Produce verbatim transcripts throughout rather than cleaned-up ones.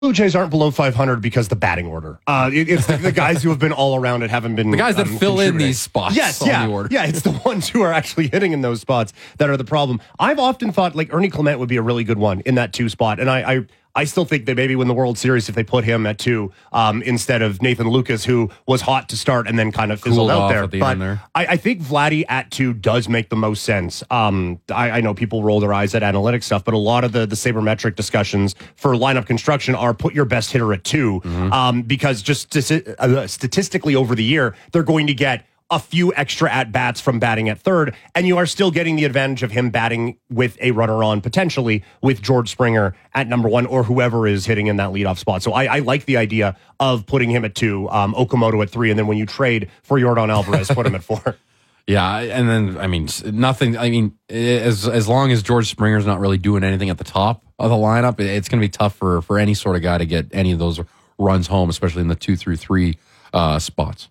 Blue Jays aren't below five hundred because the batting order. Uh, it, it's the, the guys who have been all around it haven't been the guys that um, fill in these spots. Yes, on yeah, the order. yeah. It's the ones who are actually hitting in those spots that are the problem. I've often thought like Ernie Clement would be a really good one in that two spot, and I. I I still think they maybe win the World Series if they put him at two um, instead of Nathan Lucas, who was hot to start and then kind of fizzled Cooled out off there. at the But end there. I, I think Vladdy at two does make the most sense. Um, I, I know people roll their eyes at analytics stuff, but a lot of the, the sabermetric discussions for lineup construction are put your best hitter at two Mm-hmm. um, because just sti- uh, statistically over the year, they're going to get a few extra at-bats from batting at third, and you are still getting the advantage of him batting with a runner on, potentially, with George Springer at number one, or whoever is hitting in that leadoff spot. So I, I like the idea of putting him at two, um, Okamoto at three, and then when you trade for Yordan Alvarez, put him at four. Yeah, and then, I mean, nothing, I mean, as as long as George Springer's not really doing anything at the top of the lineup, it's going to be tough for, for any sort of guy to get any of those runs home, especially in the two through three uh, spots.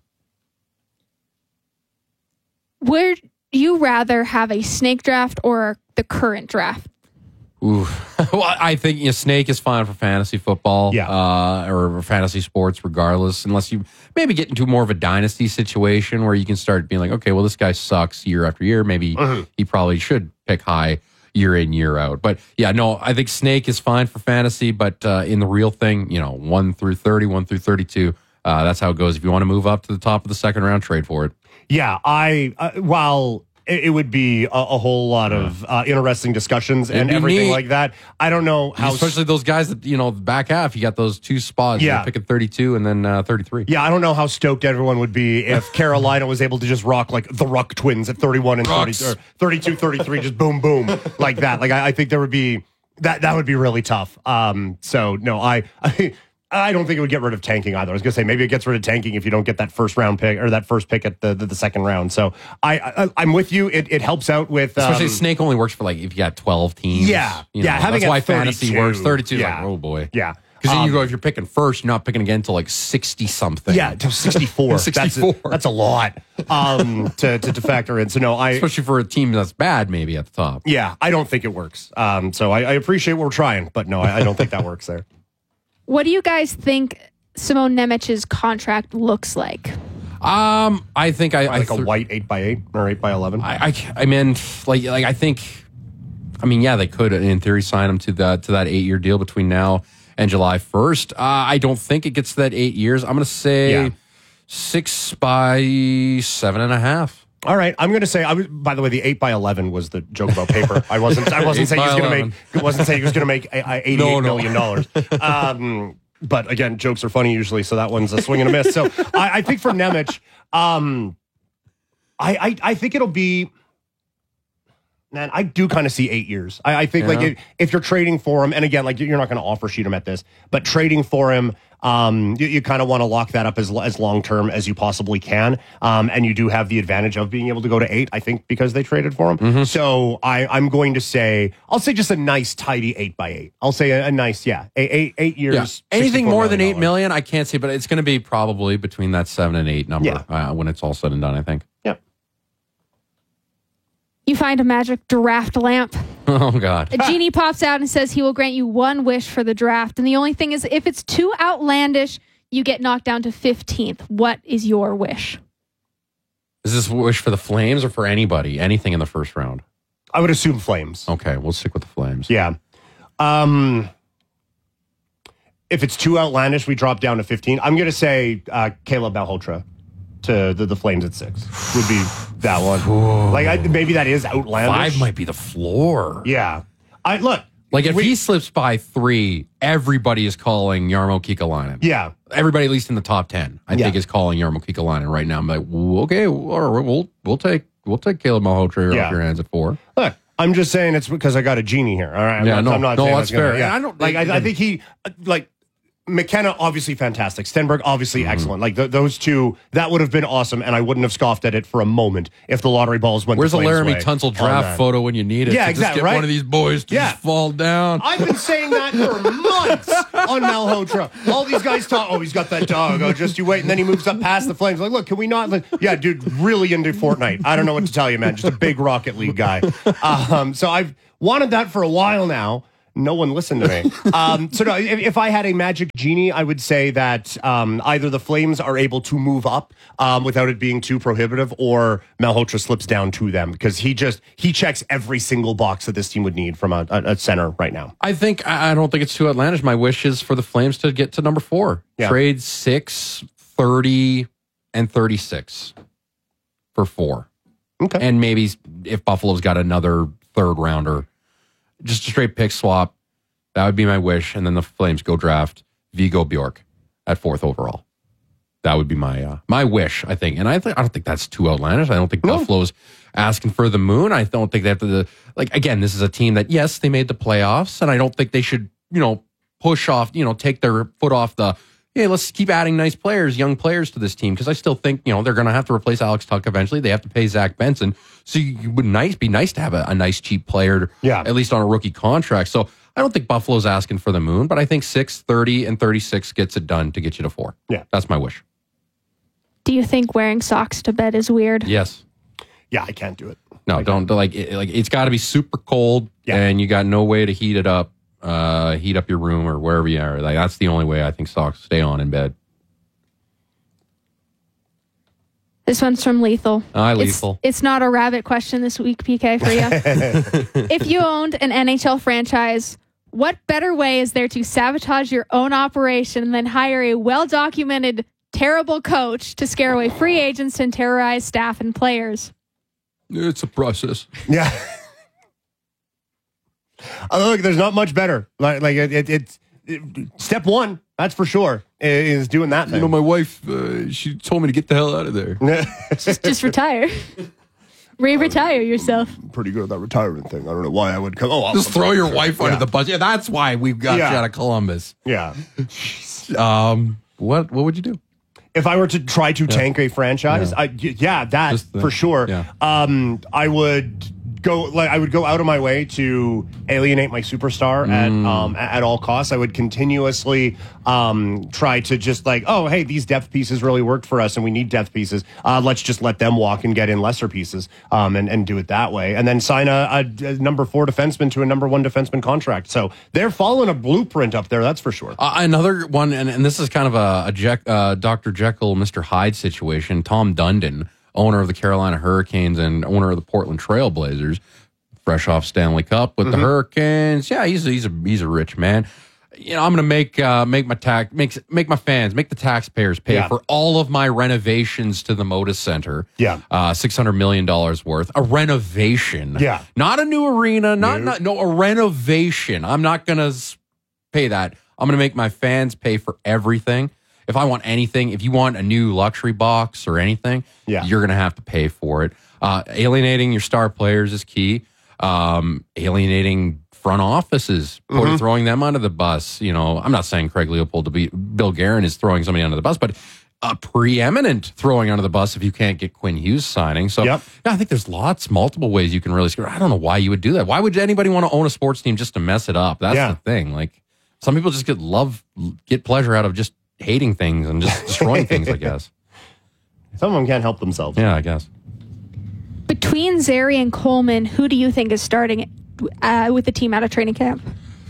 Would you rather have a snake draft or the current draft? Ooh. Well, I think you know, snake is fine for fantasy football, Yeah. uh, or fantasy sports, regardless. Unless you maybe get into more of a dynasty situation where you can start being like, okay, well, this guy sucks year after year. Maybe Mhm. he probably should pick high year in, year out. But yeah, no, I think snake is fine for fantasy. But uh, in the real thing, you know, one through thirty, one through thirty-two, uh, that's how it goes. If you want to move up to the top of the second round, trade for it. Yeah, I uh, while it, it would be a, a whole lot of uh, interesting discussions and be everything neat. like that. I don't know how, Especially those guys that, you know, the back half, you got those two spots. Yeah. You're picking thirty-two and then uh, thirty-three. yeah, I don't know how stoked everyone would be if Carolina was able to just rock like the Ruck twins at thirty-one and thirty, Rucks. or thirty-two, thirty-three, just boom, boom, like that. Like I, I think there would be that that would be really tough. Um, so no, I. I I don't think it would get rid of tanking either. I was going to say maybe it gets rid of tanking if you don't get that first round pick or that first pick at the the, the second round. So I, I I'm with you. It it helps out with um, Especially snake only works for like if you got twelve teams. Yeah, you yeah, know, having that's why at fantasy thirty-two, works. thirty-two is yeah. like, oh boy. yeah. Because then Um, you go, if you're picking first, you're not picking again until like sixty something. Yeah, to sixty-four. sixty-four. That's a, that's a lot um, to, to to factor in. So no, I Especially for a team that's bad, maybe at the top. yeah, I don't think it works. Um, so I, I appreciate what we're trying, but no, I, I don't think that works there. What do you guys think Simone Nemec's contract looks like? Um, I think I, I Like a th- white eight by eight or eight by eleven. I, I, I mean, like, like I think, I mean, yeah, they could in theory sign him to that to that eight year deal between now and July first. Uh, I don't think it gets to that eight years. I'm going to say Yeah. six by seven and a half. All right, I'm going to say. I was. By the way, the eight by eleven was the joke about paper. I wasn't. I wasn't eight saying he was by going to eleven. make. Wasn't saying he was going to make a- a eighty-eight No, no. million dollars. Um, but again, jokes are funny usually, so that one's a swing and a miss. So I, I think for Nemec, um, I, I I think it'll be. Man, I do kind of see eight years. I, I think like Yeah. if, if you're trading for him, and again, like you're not going to offer sheet him at this, but trading for him, um, you, you kind of want to lock that up as as long term as you possibly can, um, and you do have the advantage of being able to go to eight. I think because they traded for him. Mm-hmm. So I I'm going to say I'll say just a nice tidy eight by eight. I'll say a, a nice yeah eight eight, eight years. Yeah. Anything sixty-four more than million eight dollars. million, I can't see, but it's going to be probably between that seven and eight number Yeah. uh, when it's all said and done. I think. Yeah. You find a magic draft lamp. Oh God. A genie pops out and says he will grant you one wish for the draft. And the only thing is, if it's too outlandish, you get knocked down to fifteenth. What is your wish? Is this a wish for the Flames or for anybody? Anything in the first round? I would assume Flames. Okay, we'll stick with the Flames. Yeah. Um, if it's too outlandish, we drop down to fifteen. I'm going to say uh, Caleb Malhotra to the, the Flames at six would be that one. Like I, maybe that is outlandish. Five might be the floor. Yeah. I look. Like if we- he slips by three, everybody is calling Jarmo Kekalainen. Yeah. Everybody, at least in the top ten, I Yeah. think, is calling Jarmo Kekalainen right now. I'm like, "Well, okay, all right, we'll we'll take we'll take Caleb Malhotra Yeah. off your hands at four. Look, I'm just saying it's because I got a genie here. All right. I'm Yeah, not, no, I'm not no, saying that's gonna- fair. yeah. I don't- like. I, I think he like. McKenna, obviously fantastic. Stenberg, obviously Mm-hmm. excellent. Like th- those two, that would have been awesome, and I wouldn't have scoffed at it for a moment if the lottery balls went. Where's the the Flames' Laramie way Tunsil on draft that. photo when you need it? Yeah, to exactly, Just get right? one of these boys to Yeah. just fall down. I've been saying that for months on Malhotra. All these guys talk, oh, he's got that dog. Oh, just you wait. And then he moves up past the Flames. Like, look, can we not? Like, yeah, dude, really into Fortnite. I don't know what to tell you, man. Just a big Rocket League guy. Um, so I've wanted that for a while now. No one listened to me. um, so no, if, if I had a magic genie, I would say that um, either the Flames are able to move up um, without it being too prohibitive, or Malhotra slips down to them, because he just he checks every single box that this team would need from a, a, a center right now. I think I I don't think it's too outlandish. My wish is for the Flames to get to number four. Yeah. Trade six, thirty, and thirty-six for four. Okay. And maybe if Buffalo's got another third rounder, just a straight pick swap. That would be my wish. And then the Flames go draft Vigo Bjork at fourth overall. That would be my uh, my wish, I think. And I th- I don't think that's too outlandish. I don't think No. Buffalo's asking for the moon. I don't think they have to, like, again, this is a team that, yes, they made the playoffs, and I don't think they should, you know, push off, you know, take their foot off the, yeah, let's keep adding nice players, young players to this team, because I still think, you know, they're going to have to replace Alex Tuck eventually. They have to pay Zach Benson. So you would nice be nice to have a, a nice cheap player, Yeah. at least on a rookie contract. So I don't think Buffalo's asking for the moon, but I think six, thirty, and thirty-six gets it done to get you to four. Yeah. That's my wish. Do you think wearing socks to bed is weird? Yes. Yeah, I can't do it. No, don't like it, like it's got to be super cold, Yeah. and you got no way to heat it up, uh, heat up your room or wherever you are. Like that's the only way I think socks stay on in bed. This one's from Lethal. Hi, It's, Lethal. it's not a rabbit question this week, P K, for you. If you owned an N H L franchise, what better way is there to sabotage your own operation than hire a well-documented, terrible coach to scare away free agents and terrorize staff and players? It's a process. Yeah. Oh, look, there's not much better. Like, like it, it, it's it, step one, that's for sure, is doing that thing. my wife, uh, she told me to get the hell out of there. Just, just retire. Re-retire yourself. Pretty good at that retirement thing. I don't know why I would come. Oh, I'll- Just throw your wife under Yeah. the bus. Yeah, that's why we've got Yeah. you out of Columbus. yeah. Um, what what would you do? If I were to try to tank a franchise, Yeah. I, y- yeah, that Just the- for sure. yeah. Um, I would go like I would go out of my way to alienate my superstar at Mm. um at, at all costs. I would continuously um try to just like, oh, hey, these depth pieces really worked for us, and we need depth pieces. Uh, let's just let them walk and get in lesser pieces, um, and and do it that way, and then sign a, a, a number four defenseman to a number one defenseman contract. So they're following a blueprint up there, that's for sure. Uh, another one, and, and this is kind of a, a Jeck, uh, Doctor Jekyll, Mister Hyde situation. Tom Dundon, owner of the Carolina Hurricanes and owner of the Portland Trail Blazers, fresh off Stanley Cup with the Hurricanes. Yeah, he's he's a he's a rich man. You know, I'm gonna make uh, make my tax make make my fans make the taxpayers pay Yeah. for all of my renovations to the Moda Center. Yeah. uh, six hundred million dollars worth. A renovation. Yeah. not a new arena. Not No. not no a renovation. I'm not gonna s- pay that. I'm gonna make my fans pay for everything. If I want anything, if you want a new luxury box or anything, Yeah. you're going to have to pay for it. Uh, alienating your star players is key. Um, alienating front offices, Mm-hmm. throwing them under the bus. You know, I'm not saying Craig Leopold to be Bill Guerin is throwing somebody under the bus, but a preeminent throwing under the bus if you can't get Quinn Hughes signing. So Yep. yeah, I think there's lots, multiple ways you can really screw. I don't know why you would do that. Why would anybody want to own a sports team just to mess it up? That's Yeah. the thing. Like some people just get love, get pleasure out of just hating things and just destroying things, I guess. Some of them can't help themselves. Yeah, I guess. Between Zary and Coleman, who do you think is starting uh, with the team out of training camp?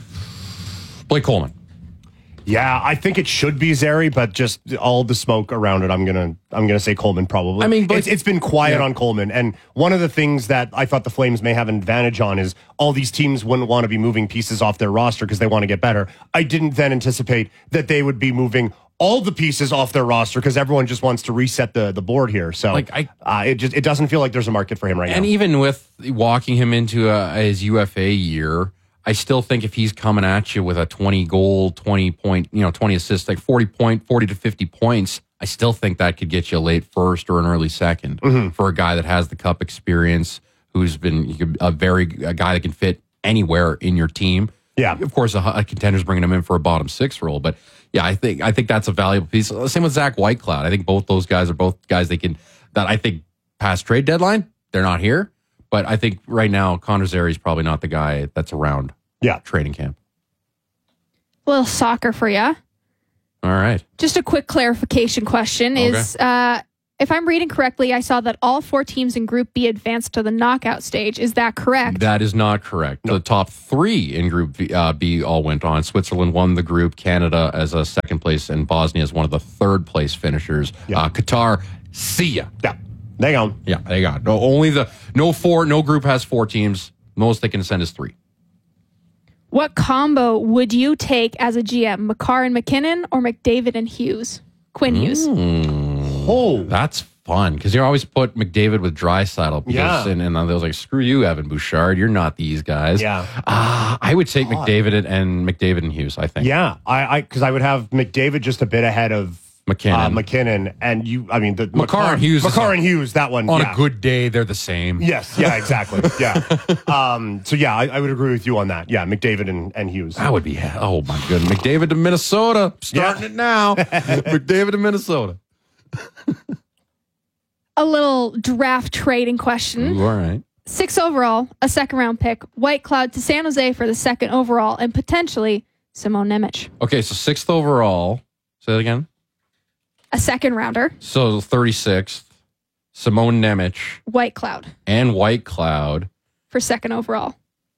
Blake Coleman. Yeah, I think it should be Zary, but just all the smoke around it, I'm gonna I'm gonna say Coleman probably. I mean, Blake- it's, it's been quiet Yeah. on Coleman, and one of the things that I thought the Flames may have an advantage on is all these teams wouldn't want to be moving pieces off their roster because they want to get better. I didn't then anticipate that they would be moving all the pieces off their roster because everyone just wants to reset the the board here. So Like, I- uh, it just it doesn't feel like there's a market for him right And now. even with walking him into uh his U F A year, I still think if he's coming at you with a twenty goal, twenty point, you know, twenty assists, like forty point, forty to fifty points, I still think that could get you a late first or an early second for a guy that has the cup experience, who's been you could- a very a guy that can fit anywhere in your team. Yeah. Of course, a, a contender's bringing him in for a bottom six role, but yeah, I think I think that's a valuable piece. Same with Zach Whitecloud. I think both those guys are both guys they can that I think past trade deadline they're not here, but I think right now Connor Zary is probably not the guy that's around Yeah. training camp. A little soccer for you. All right, Just a quick clarification question Okay. is uh, if I'm reading correctly, I saw that all four teams in Group B advanced to the knockout stage. Is that correct? That is not correct. The top three in Group B, uh, B all went on. Switzerland won the group, Canada as a second place, and Bosnia as one of the third place finishers. Yeah. Uh, Qatar, see ya. Yeah. Hang on. Yeah, they got no. Only the no four. No group has four teams. Most they can send is three. What combo would you take as a G M? McCarr and McKinnon or McDavid and Hughes? Quinn Hughes. Mm, Oh. that's fun because you always put McDavid with Draisaitl. Because, Yeah. and, and they was like, screw you, Evan Bouchard. You're not these guys. Yeah. Ah, I would take McDavid and, and McDavid and Hughes. I think. Yeah. I, I, because I would have McDavid just a bit ahead of McKinnon. Uh, McKinnon. And you, I mean, the McCarr and Hughes is McCarr a- and Hughes, that one. On yeah. a good day, they're the same. Yes. Yeah, exactly. Yeah. Um, so, yeah, I, I would agree with you on that. Yeah. McDavid and, and Hughes. That would be. Oh my goodness, McDavid to Minnesota. Starting Yeah. it now. McDavid to Minnesota. A little draft trading question. Ooh, all right. Six overall, a second round pick, White Cloud to San Jose for the second overall, and potentially Simone Nemec. Okay, so sixth overall. Say that again. A second rounder, So thirty-sixth, Simone Nemec White Cloud and White Cloud. for second overall.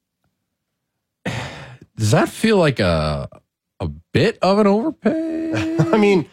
Does that feel like a a bit of an overpay? I mean,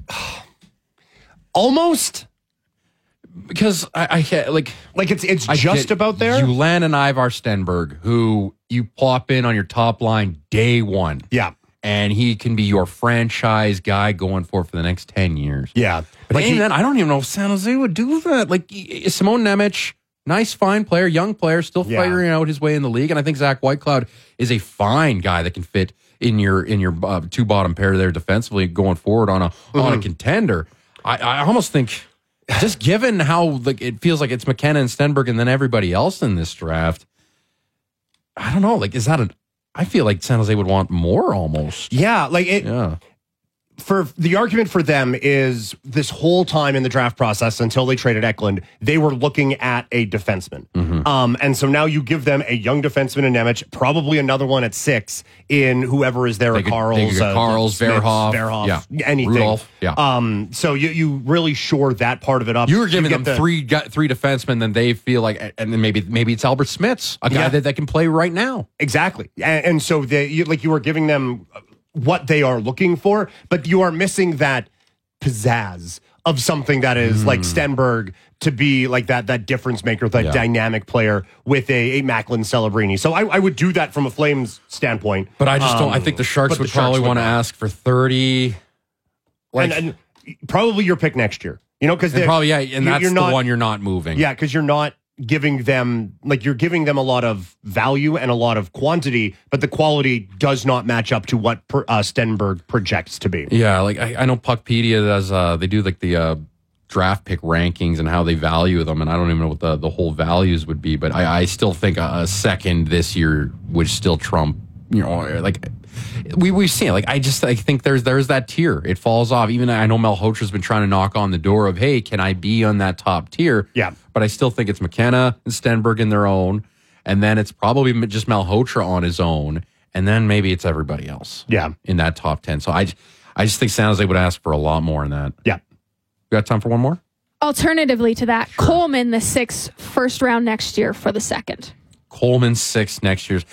almost Because I, I can't, like like it's it's I just get about there. You land an Ivar Stenberg, who you plop in on your top line day one, yeah. and he can be your franchise guy going for for the next ten years. Yeah. But Like even he- then, I don't even know if San Jose would do that. Like Simone Nemec, nice, fine player, young player, still Yeah. figuring out his way in the league, and I think Zach Whitecloud is a fine guy that can fit in your in your uh, two bottom pair there defensively going forward on a Mm-hmm. on a contender. I, I almost think, just given how like it feels like it's McKenna and Stenberg and then everybody else in this draft, I don't know. Like, is that an? I feel like San Jose would want more almost. Yeah, like it Yeah. for the argument for them is this whole time in the draft process until they traded Eklund, they were looking at a defenseman. Mm-hmm. Um, and so now you give them a young defenseman in Nemec, probably another one at six in whoever is there, They at could- Carl's, they could get Carl's, Smith's, Verhoff, Verhoff, yeah. anything. Rudolph, yeah. Um, so you you really shore that part of it up. You were giving get them the- three gu- three defensemen, then they feel like, and then maybe maybe it's Albert Smiths, a guy Yeah. that, that can play right now. Exactly. And, and so they, you, like you were giving them what they are looking for, but you are missing that pizzazz of something that is like Stenberg to be like that that difference maker, that Yeah. dynamic player with a, a Macklin Celebrini. So I, I would do that from a Flames standpoint. But I just don't. I Um, think the Sharks but would the Sharks probably would want to not. ask for thirty. Like, and, and probably your pick next year. You know, because and probably yeah, and that's you're the not, one you're not moving. Yeah, because you're not giving them like you're giving them a lot of value and a lot of quantity, but the quality does not match up to what per, uh, Stenberg projects to be. Yeah, like I, I know Puckpedia does. Uh, they do like the uh, draft pick rankings and how they value them, and I don't even know what the, the whole values would be. But I, I still think a, a second this year would still trump. You know, like we we've seen. Like I just I think there's there's that tier. It falls off. Even I know Mel Hotra's been trying to knock on the door of, hey, can I be on that top tier? Yeah. But I still think it's McKenna and Stenberg in their own, and then it's probably just Mel Hotra on his own, and then maybe it's everybody else. Yeah. In that top ten. So I, I just think San Jose would ask for a lot more in that. Yeah. You got time for one more? Alternatively to that, Coleman the sixth first round next year for the second. Coleman six next year's.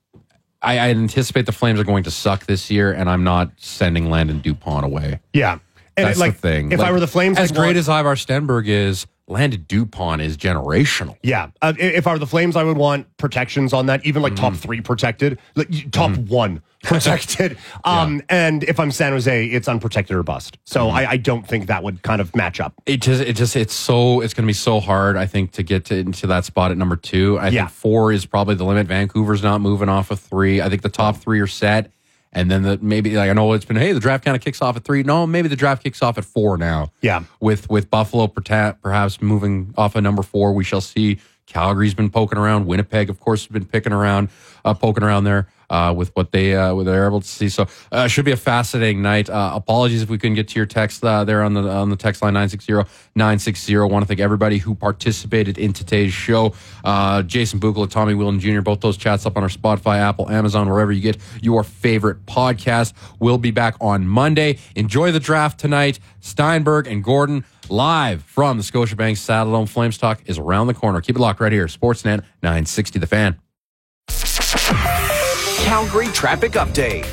I, I anticipate the Flames are going to suck this year, and I'm not sending Landon DuPont away. Yeah. And That's like, the thing. If Like, I were the Flames, as I'd great want- as Ivar Stenberg is, Landon DuPont is generational. Yeah. Uh, i- if I were the Flames, I would want protections on that, even like Mm. top three protected, like y- top one protected. Um, And if I'm San Jose, it's unprotected or bust. So Mm-hmm. I, I don't think that would kind of match up. It just, it just, it's so, it's going to be so hard, I think, to get to, into that spot at number two. I Yeah. think four is probably the limit. Vancouver's not moving off of three. I think the top three are set. And then the maybe like I know it's been hey the draft kind of kicks off at three. No, maybe the draft kicks off at four now. Yeah. With with Buffalo perta- perhaps moving off of number four, we shall see. Calgary's been poking around. Winnipeg, of course, has been picking around, uh, poking around there. uh, with what they uh, what they're able to see. So uh, should be a fascinating night. Uh, apologies if we couldn't get to your text uh, there on the on the text line nine six zero nine six zero. Want to thank everybody who participated in today's show. Uh, Jason Buchel, Tommy Wheelan Junior, both those chats up on our Spotify, Apple, Amazon, wherever you get your favorite podcast. We'll be back on Monday. Enjoy the draft tonight. Steinberg and Gordon live from the Scotiabank Saddledome. Flames Talk is around the corner. Keep it locked right here. Sportsnet nine sixty The Fan. Calgary traffic update.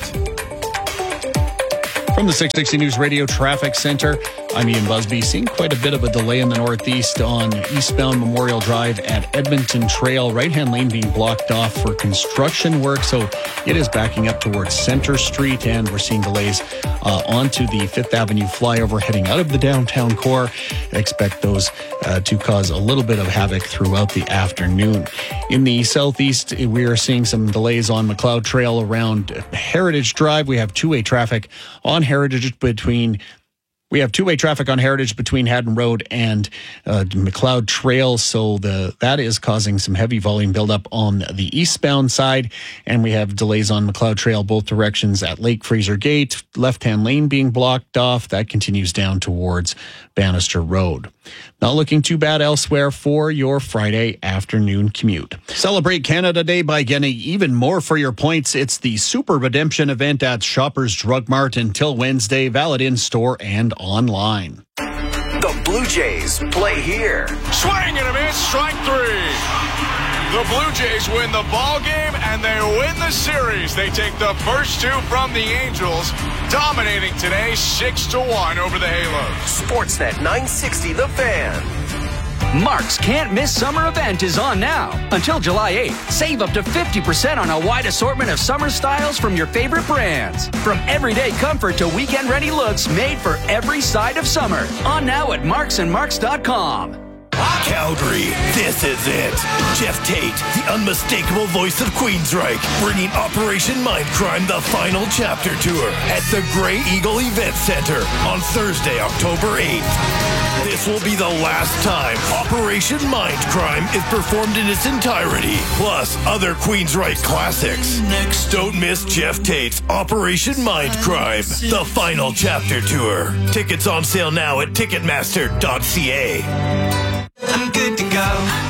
From the six sixty News Radio Traffic Center, I'm Ian Busby. Seeing quite a bit of a delay in the northeast on eastbound Memorial Drive at Edmonton Trail. Right-hand lane being blocked off for construction work, so it is backing up towards Center Street, and we're seeing delays uh, onto the Fifth Avenue flyover heading out of the downtown core. I expect those uh, to cause a little bit of havoc throughout the afternoon. In the southeast, we are seeing some delays on McLeod Trail around Heritage Drive. We have two-way traffic on Heritage between We have two-way traffic on Heritage between Haddon Road and uh, McLeod Trail, so the that is causing some heavy volume buildup on the eastbound side, and we have delays on McLeod Trail both directions at Lake Fraser Gate, left-hand lane being blocked off. That continues down towards Bannister Road. Not looking too bad elsewhere for your Friday afternoon commute. Celebrate Canada Day by getting even more for your points. It's the Super Redemption event at Shoppers Drug Mart until Wednesday, valid in-store and online. The Blue Jays play here. Swing and a miss, strike three. The Blue Jays win the ball game and they win the series. They take the first two from the Angels, dominating today six to one over the Halos. Sportsnet nine sixty The Fan. Mark's Can't Miss Summer event is on now. Until July eighth, save up to fifty percent on a wide assortment of summer styles from your favorite brands. From everyday comfort to weekend-ready looks made for every side of summer. On now at marks and marks dot com. Calgary, this is it. Jeff Tate, the unmistakable voice of Queensryche, bringing Operation Mindcrime, the final chapter tour at the Grey Eagle Event Center on Thursday, October eighth. This will be the last time Operation Mindcrime is performed in its entirety, plus other Queensryche classics. Don't miss Jeff Tate's Operation Mindcrime, the final chapter tour. Tickets on sale now at ticketmaster dot c a. I'm good to go.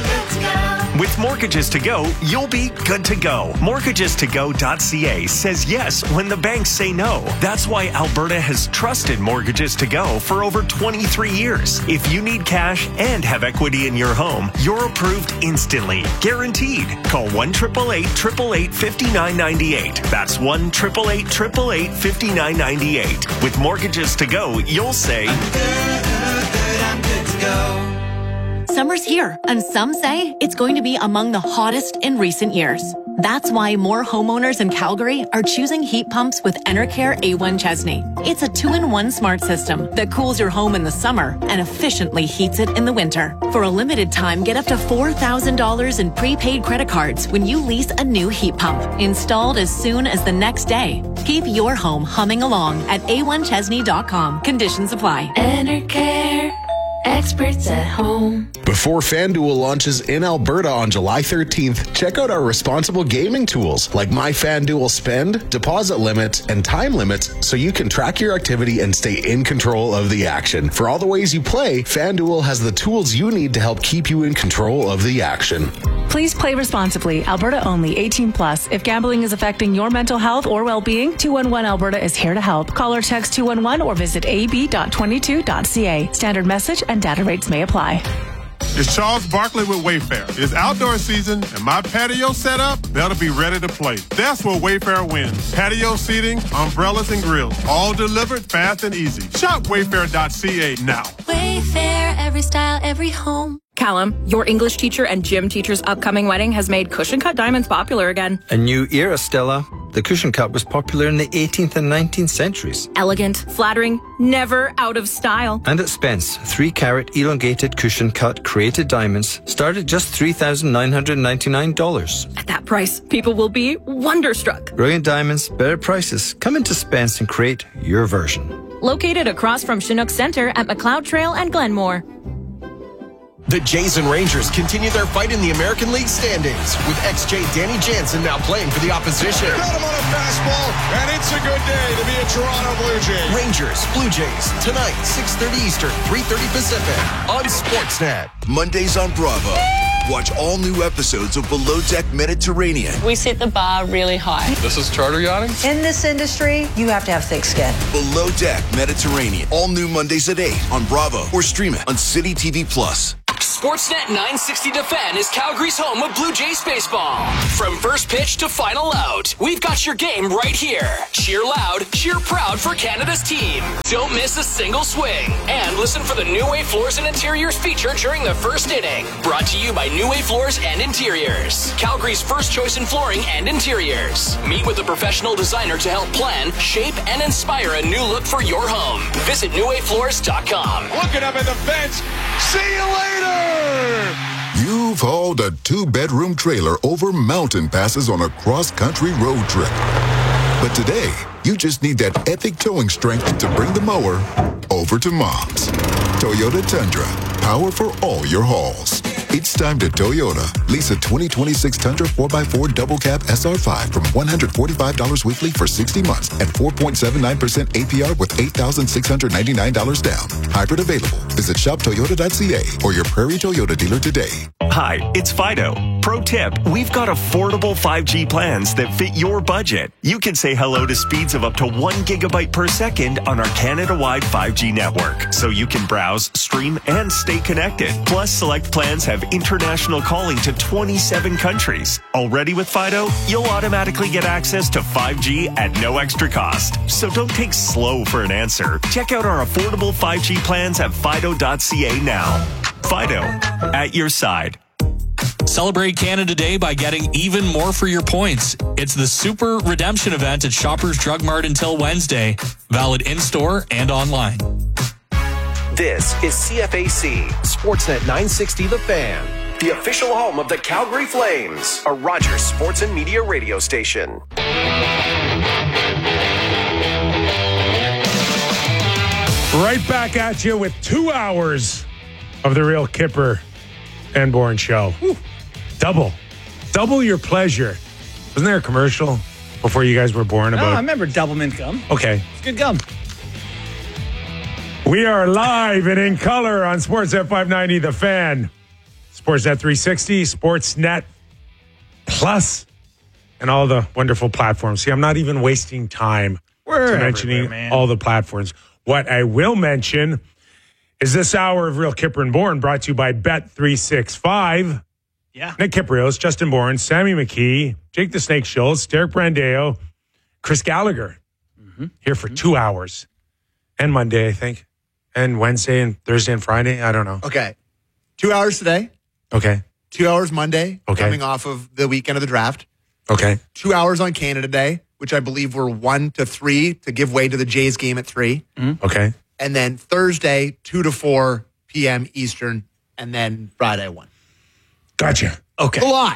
With Mortgages to Go, you'll be good to go. mortgages to go dot c a says yes when the banks say no. That's why Alberta has trusted Mortgages to Go for over twenty-three years. If you need cash and have equity in your home, you're approved instantly. Guaranteed. Call one eight eight eight, eight eight eight, five nine nine eight. That's one eight eight eight, eight eight eight, five nine nine eight. With Mortgages to Go, you'll say, I'm good, good, I'm good to go. Summer's here, and some say it's going to be among the hottest in recent years. That's why more homeowners in Calgary are choosing heat pumps with Enercare A one Chesney. It's a two-in-one smart system that cools your home in the summer and efficiently heats it in the winter. For a limited time, get up to four thousand dollars in prepaid credit cards when you lease a new heat pump, installed as soon as the next day. Keep your home humming along at a one chesney dot com. Conditions apply. Enercare. Experts at home. Before FanDuel launches in Alberta on July thirteenth, check out our responsible gaming tools like My FanDuel Spend, deposit limits, and time limits so you can track your activity and stay in control of the action. For all the ways you play, FanDuel has the tools you need to help keep you in control of the action. Please play responsibly. Alberta only. eighteen plus. If gambling is affecting your mental health or well-being, two one one Alberta is here to help. Call or text two one one or visit a b dot twenty-two dot c a. Standard message and data rates may apply. It's Charles Barkley with Wayfair. It's outdoor season, and my patio setup, that'll be ready to play. That's where Wayfair wins. Patio seating, umbrellas, and grills, all delivered fast and easy. Shop wayfair dot c a now. Wayfair, every style, every home. Callum, your English teacher and gym teacher's upcoming wedding has made cushion cut diamonds popular again. A new era, Stella. The cushion cut was popular in the eighteenth and nineteenth centuries. Elegant, flattering, never out of style. And at Spence, three carat elongated cushion cut created diamonds start at just three thousand nine hundred ninety-nine dollars. At that price, people will be wonderstruck. Brilliant diamonds, better prices. Come into Spence and create your version. Located across from Chinook Center at McLeod Trail and Glenmore. The Jays and Rangers continue their fight in the American League standings, with ex-Jay Danny Jansen now playing for the opposition. Got him on a fastball, and it's a good day to be a Toronto Blue Jay. Rangers, Blue Jays, tonight, six thirty Eastern, three thirty Pacific, on Sportsnet. Mondays on Bravo. Watch all new episodes of Below Deck Mediterranean. We set the bar really high. This is charter yachting? In this industry, you have to have thick skin. Below Deck Mediterranean. All new Mondays at eight on Bravo or stream it on City T V Plus. Sportsnet nine sixty The Fan is Calgary's home of Blue Jays baseball. From first pitch to final out, we've got your game right here. Cheer loud, cheer proud for Canada's team. Don't miss a single swing. And listen for the New Way Floors and Interiors feature during the first inning. Brought to you by New Way Floors and Interiors, Calgary's first choice in flooring and interiors. Meet with a professional designer to help plan, shape, and inspire a new look for your home. Visit new way floors dot com. Looking up at the fence. See you later! You've hauled a two-bedroom trailer over mountain passes on a cross-country road trip. But today, you just need that epic towing strength to bring the mower over to Mom's. Toyota Tundra, power for all your hauls. It's time to Toyota. Lease a twenty twenty-six Tundra four by four Double Cab S R five from one hundred forty-five dollars weekly for sixty months and four point seven nine percent A P R with eight thousand six hundred ninety-nine dollars down. Hybrid available. Visit shop toyota dot c a or your Prairie Toyota dealer today. Hi, it's Fido. Pro tip, we've got affordable five G plans that fit your budget. You can say hello to speeds of up to one gigabyte per second on our Canada-wide five G network, so you can browse, stream, and stay connected. Plus, select plans have international calling to twenty-seven countries. Already with Fido, you'll automatically get access to five G at no extra cost. So don't take slow for an answer. Check out our affordable five G plans at fido dot c a now. Fido, at your side. Celebrate Canada Day by getting even more for your points. It's the Super Redemption event at Shoppers Drug Mart until Wednesday. Valid in-store and online. This is C F A C, Sportsnet nine sixty The Fan, the official home of the Calgary Flames, a Rogers Sports and Media radio station. Right back at you with two hours of the Real Kipper and Bourne Show. Woo. Double. Double your pleasure. Wasn't there a commercial before you guys were born about Oh, I it? remember Double Mint Gum. Okay. It's good gum. We are live and in color on Sportsnet five ninety The Fan, Sportsnet three sixty, Sportsnet Plus, and all the wonderful platforms. See, I'm not even wasting time We're to mentioning man. all the platforms. What I will mention is this hour of Real Kipper and Bourne brought to you by Bet three sixty-five. Yeah. Nick Kiprios, Justin Bourne, Sammy McKee, Jake the Snake Schultz, Derek Brandeo, Chris Gallagher mm-hmm. here for mm-hmm. two hours. And Monday, I think. And Wednesday and Thursday and Friday. I don't know. Okay. Two hours today. Okay. Two hours Monday. Okay. Coming off of the weekend of the draft. Okay. Two hours on Canada Day, which I believe were one to three to give way to the Jays game at three. Mm-hmm. Okay. And then Thursday, two to four p.m. Eastern. And then Friday, one. Gotcha. Okay. A lot.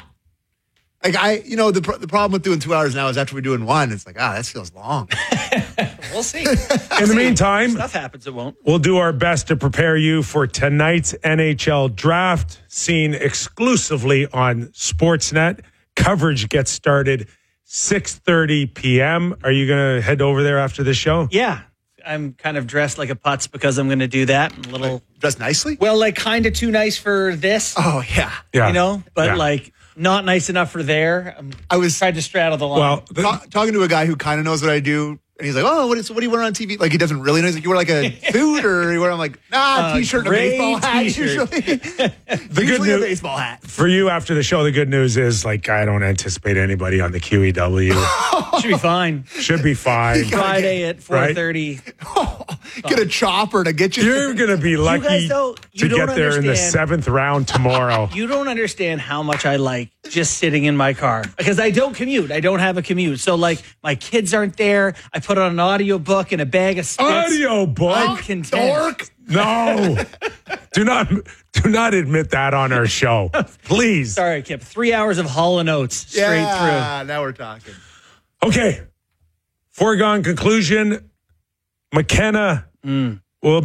Like I, you know, the the problem with doing two hours now is after we're doing one, it's like, ah, that feels long. We'll see. In the meantime, stuff happens, it won't. We'll do our best to prepare you for tonight's N H L draft, seen exclusively on Sportsnet. Coverage gets started six thirty p.m. Are you going to head over there after the show? Yeah. I'm kind of dressed like a putz because I'm going to do that. A little like, dressed nicely? Well, like kind of too nice for this. Oh, yeah. Yeah. You know, but yeah. like not nice enough for there. I'm, I was tried to straddle the line. Well, the, Ta- talking to a guy who kind of knows what I do. And he's like, oh, what, is, what do you wear on T V? Like, he doesn't really know. He's like, you wear like a suit or you wear, I'm like, nah, Uh, t-shirt and a gray baseball hat t-shirt. usually. the usually good a news baseball hat. for you after the show, the good news is like I don't anticipate anybody on the Q E W. Should be fine. Should be fine. Friday at four thirty. Right? Get a chopper to get you. You're going to be lucky guys don't- you to don't get there in the understand. seventh round tomorrow. You don't understand how much I like just sitting in my car because I don't commute. I don't have a commute. So like my kids aren't there. I put on an audio book and a bag of spits. Audio book? I'm content. Dork. No. do not do not admit that on our show. Please. Sorry, Kip. Three hours of Hall and Oates straight Yeah, now we're talking. Okay. Foregone conclusion. McKenna Mm. will be a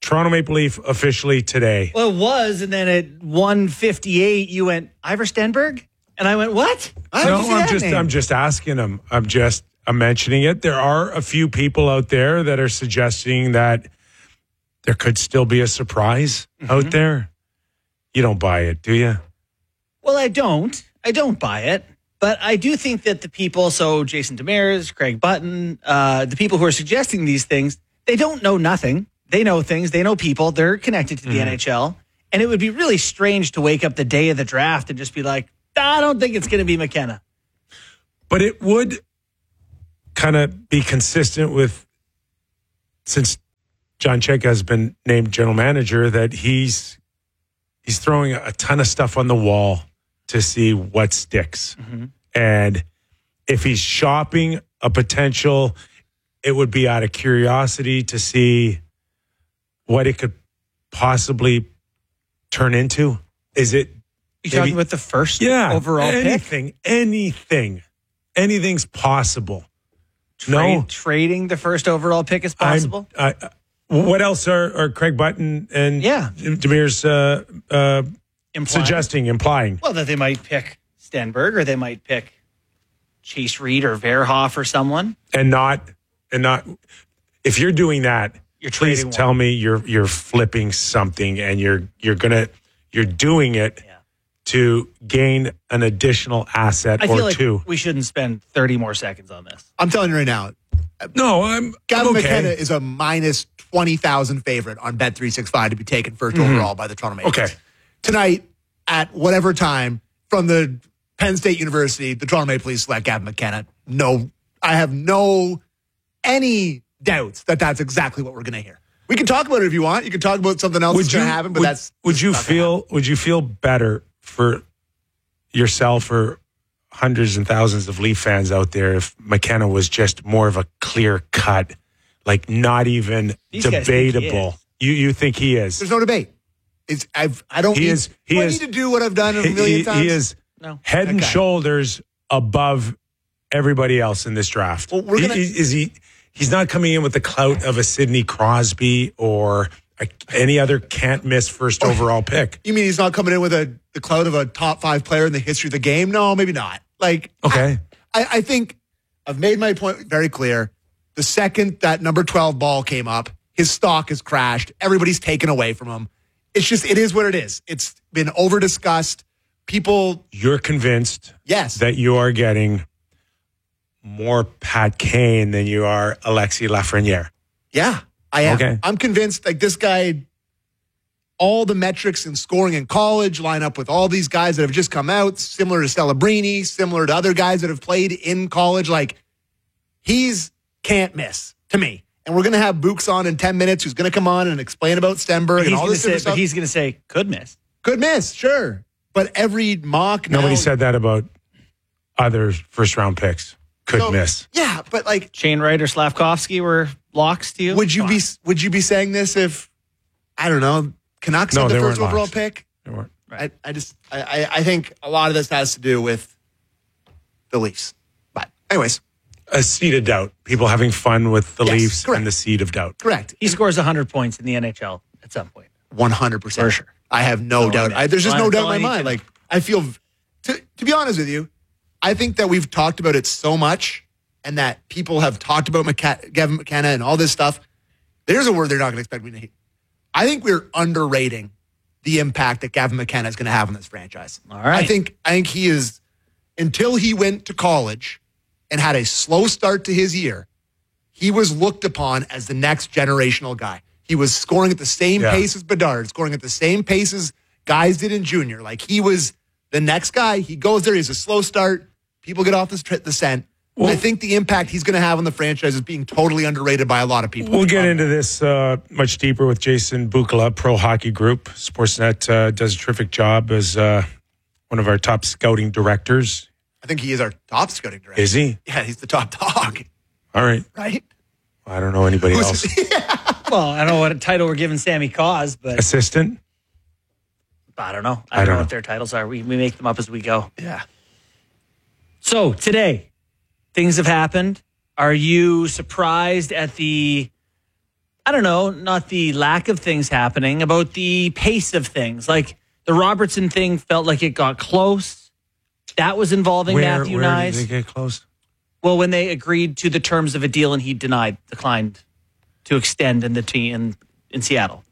Toronto Maple Leaf officially today. Well, it was, and then at one fifty-eight, you went, Ivor Stenberg? And I went, what? I no, I'm just, name? I'm just asking him. I'm just, I'm mentioning it. There are a few people out there that are suggesting that there could still be a surprise mm-hmm. out there. You don't buy it, do you? Well, I don't. I don't buy it. But I do think that the people, so Jason Demers, Craig Button, uh, the people who are suggesting these things, they don't know nothing. They know things. They know people. They're connected to the mm-hmm. N H L. And it would be really strange to wake up the day of the draft and just be like, I don't think it's going to be McKenna. But it would kind of be consistent with, since John Chayka has been named general manager, that he's he's throwing a ton of stuff on the wall to see what sticks. Mm-hmm. And if he's shopping a potential, it would be out of curiosity to see what it could possibly turn into. Is it You talking about the first yeah, overall anything, pick? Anything, anything's possible. Trade, no, trading the first overall pick is possible. I, I, what else are, are Craig Button and yeah. Demir's uh, uh, implying. suggesting, implying? Well, that they might pick Stenberg or they might pick Chase Reed or Verhoff or someone, and not and not. If you're doing that, you're please trading tell one. me you're you're flipping something and you're you're gonna you're doing it. Yeah. To gain an additional asset I or feel like two. We shouldn't spend thirty more seconds on this. I'm telling you right now. No, I'm Gavin I'm okay. McKenna is a minus twenty thousand favorite on Bet three sixty-five to be taken first mm-hmm. overall by the Toronto Maple Leafs. Okay. Tonight, at whatever time, from the Penn State University, the Toronto Maple Leafs select Gavin McKenna. No, I have no, any doubts that that's exactly what we're going to hear. We can talk about it if you want. You can talk about something else would that's you, going to happen, but would, that's Would you feel, would you feel better for yourself or hundreds and thousands of Leaf fans out there if McKenna was just more of a clear cut, like not even These guys think he debatable? is. You you think he is? There's no debate. It's I've I don't He need, is- he do I is- need to do what I've done a He, million he- times. he is No. head and Okay. shoulders above everybody else in this draft. Well, we're He- gonna- he- is he? He's not coming in with the clout of a Sidney Crosby or a, any other can't miss first overall pick. You mean he's not coming in with a the clout of a top five player in the history of the game? No, maybe not. Like, Okay. I, I, I think I've made my point very clear. The second that number twelve ball came up, his stock has crashed. Everybody's taken away from him. It's just, it is what it is. It's been over discussed. People. You're convinced Yes. that you are getting more Pat Kane than you are Alexis Lafreniere. Yeah, I am. Okay. I'm convinced like this guy, all the metrics in scoring in college line up with all these guys that have just come out, similar to Celebrini, similar to other guys that have played in college. Like, he's can't miss to me. And we're going to have Books on in ten minutes, who's going to come on and explain about Stenberg He's and all gonna this say, different stuff. but he's going to say, could miss. Could miss, sure. But every mock now, Nobody said that about other first round picks. Could No, miss. Yeah, but like, Chainwright or Slavkovsky were locks to you? would you be would you be saying this if, I don't know, Canucks No, had the they first weren't overall locks. pick? They weren't. I, I just I, I I think a lot of this has to do with the Leafs. But anyways, A seed of doubt. People having fun with the Yes, Leafs correct. and the seed of doubt. correct. He scores one hundred points in the N H L at some point. One hundred percent For sure. I have no So, doubt. I mean, I, there's just that's no doubt all in I my need mind. to Like, I feel to to be honest with you, I think that we've talked about it so much, and that people have talked about McCa- Gavin McKenna and all this stuff. There's a word they're not going to expect me to hate. I think we're underrating the impact that Gavin McKenna is going to have on this franchise. All right. I think I think he is, until he went to college and had a slow start to his year, he was looked upon as the next generational guy. He was scoring at the same Yeah. pace as Bedard, scoring at the same pace as guys did in junior. Like, he was the next guy. He goes there. He has a slow start. People get off the, tr- the scent. Well- I think the impact he's going to have on the franchise is being totally underrated by a lot of people. We'll get into this uh, much deeper with Jason Bukala, Pro Hockey Group. Sportsnet uh, does a terrific job as uh, one of our top scouting directors. I think he is our top scouting director. Is he? Yeah, he's the top dog. All right. Right? I don't know anybody else. Well, I don't know what title we're giving Sammy Cause, but Assistant? I don't know. I, I don't, don't know know. what their titles are. We, we make them up as we go. Yeah. So today, things have happened. Are you surprised at the I don't know, not the lack of things happening, about the pace of things. Like the Robertson thing felt like it got close. That was involving where, Matthew where Nyes. Did they get close? Well, when they agreed to the terms of a deal and he denied, declined to extend in the team in, in Seattle.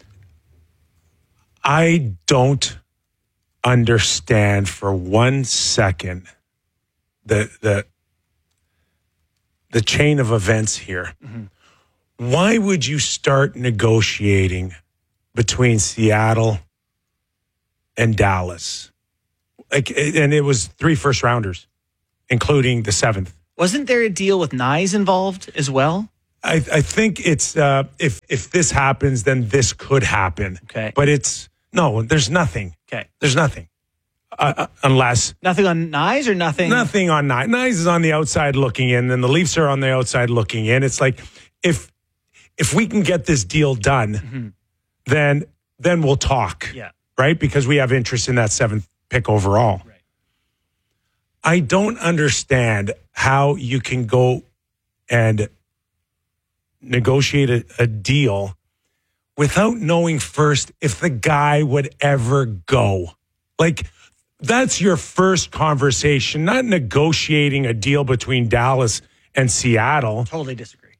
I don't understand for one second the the the chain of events here. Mm-hmm. Why would you start negotiating between Seattle and Dallas? Like, and it was three first rounders, including the seventh. Wasn't there a deal with Nyes involved as well? I, I think it's uh, if if this happens, then this could happen. Okay, but it's no. There's nothing. Okay, there's nothing. Uh, uh, unless nothing on Nyes or nothing. Nothing on Nyes. Nyes is on the outside looking in, and the Leafs are on the outside looking in. It's like if if we can get this deal done, mm-hmm. then then we'll talk. Yeah, right, because we have interest in that seventh pick overall. Right. I don't understand how you can go and negotiate a, a deal without knowing first if the guy would ever go. Like, that's your first conversation, not negotiating a deal between Dallas and Seattle. Totally disagree.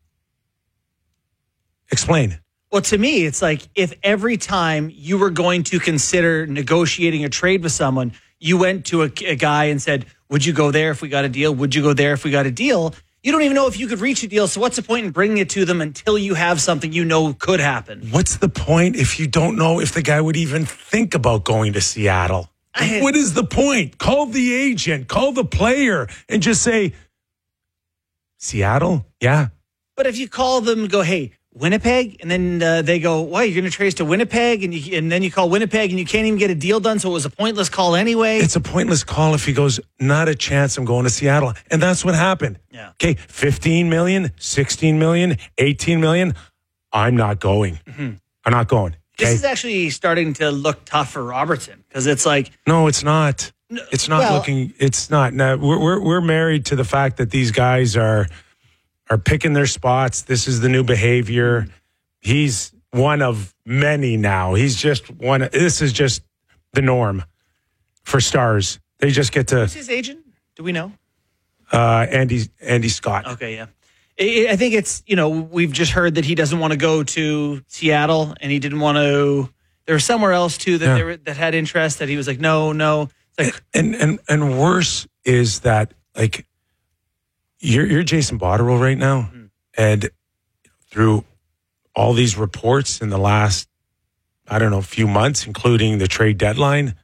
Explain. Well, to me, it's like if every time you were going to consider negotiating a trade with someone, you went to a, a guy and said, would you go there if we got a deal? Would you go there if we got a deal? You don't even know if you could reach a deal. So what's the point in bringing it to them until you have something you know could happen? What's the point if you don't know if the guy would even think about going to Seattle? I, what is the point? Call the agent, call the player, and just say, Seattle? Yeah. But if you call them and go, hey, Winnipeg, and then uh, they go, why, you're going to trade us to Winnipeg? And, you, and then you call Winnipeg and you can't even get a deal done, so it was a pointless call anyway. It's a pointless call if he goes, not a chance, I'm going to Seattle. And that's what happened. Yeah. Okay, fifteen million, sixteen million, eighteen million, I'm not going. Mm-hmm. I'm not going. Okay? This is actually starting to look tough for Robertson, because it's like... No, it's not. No, it's not well, looking, it's not. No, we're, we're, we're married to the fact that these guys are... are picking their spots. This is the new behavior. He's one of many now. He's just one. This is just the norm for stars. They just get to. Who's his agent? Do we know? Uh, Andy Andy Scott. Okay, yeah. I think it's, you know, we've just heard that he doesn't want to go to Seattle, and he didn't want to. There was somewhere else too that yeah. they were, that had interest. That he was like, no, no. It's like, and and and worse is that, like, You're, you're Jason Botterill right now, mm. and through all these reports in the last, I don't know, few months, including the trade deadline,